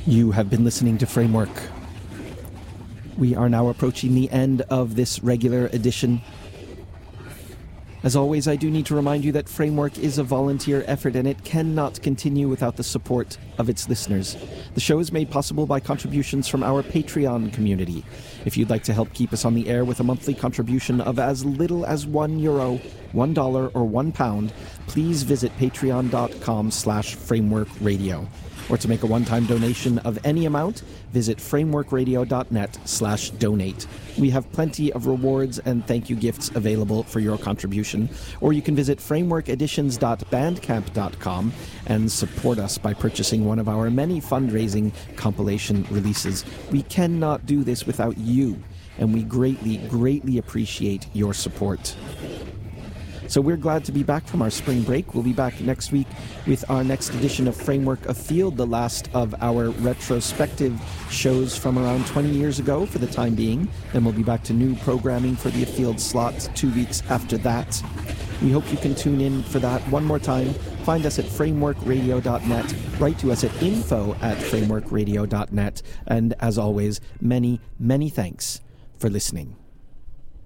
You have been listening to Framework. We are now approaching the end of this regular edition. As always, I do need to remind you that Framework is a volunteer effort and it cannot continue without the support of its listeners. The show is made possible by contributions from our Patreon community. If you'd like to help keep us on the air with a monthly contribution of as little as €1, $1 or £1, please visit patreon.com/frameworkradio. Or to make a one-time donation of any amount, visit frameworkradio.net/donate. We have plenty of rewards and thank you gifts available for your contribution. Or you can visit frameworkeditions.bandcamp.com and support us by purchasing one of our many fundraising compilation releases. We cannot do this without you, and we greatly, greatly appreciate your support. So we're glad to be back from our spring break. We'll be back next week with our next edition of Framework Afield, the last of our retrospective shows from around 20 years ago for the time being. Then we'll be back to new programming for the Afield slot 2 weeks after that. We hope you can tune in for that one more time. Find us at frameworkradio.net. Write to us at info@frameworkradio.net. And as always, many, many thanks for listening.